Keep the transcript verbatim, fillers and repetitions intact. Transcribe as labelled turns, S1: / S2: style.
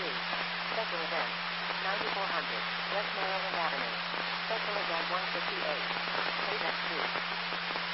S1: three. Special event. ninety-four hundred. West Maryland Avenue. Special event one fifty-eight. Payback two.